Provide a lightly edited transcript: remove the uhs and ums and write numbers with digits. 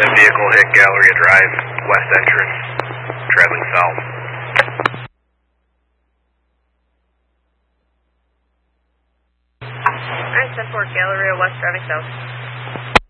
That vehicle hit Galleria Drive, west entrance, traveling south. Alright, 10-4, Galleria West, driving south.